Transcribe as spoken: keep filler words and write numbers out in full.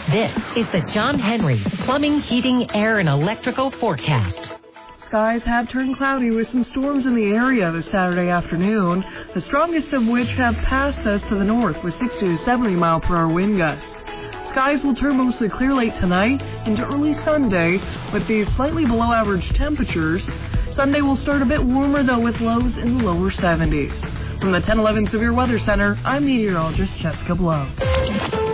This is the John Henry Plumbing, Heating, Air, and Electrical Forecast. Skies have turned cloudy with some storms in the area this Saturday afternoon, the strongest of which have passed us to the north with sixty to seventy mile per hour wind gusts. Skies will turn mostly clear late tonight into early Sunday with these slightly below average temperatures. Sunday will start a bit warmer though with lows in the lower seventies. From the ten eleven Severe Weather Center, I'm meteorologist Jessica Blow.